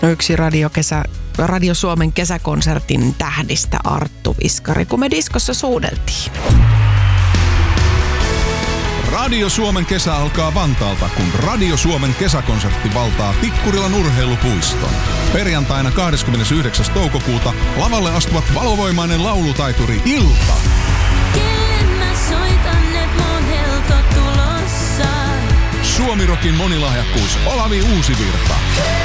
yksi Radio Suomen kesäkonsertin tähdistä Arttu Viskari, kun me diskossa suudeltiin. Radio Suomen kesä alkaa Vantaalta, kun Radio Suomen kesäkonsertti valtaa Tikkurilan urheilupuiston. Perjantaina 29. toukokuuta lavalle astuvat valovoimainen laulutaituri Ilta. Kelle mä soitan, et mun helto tulossa. Suomi-rokin monilahjakkuus Olavi Uusivirta.